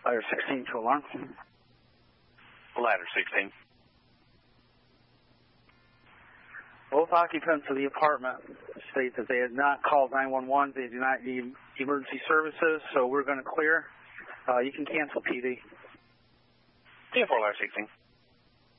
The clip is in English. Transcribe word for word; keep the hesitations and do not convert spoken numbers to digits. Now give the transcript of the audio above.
Ladder sixteen to alarm. Ladder sixteen. Both occupants of the apartment state that they had not called nine one one. They do not need emergency services, so we're going to clear. Uh, you can cancel P D. ten four, Ladder sixteen.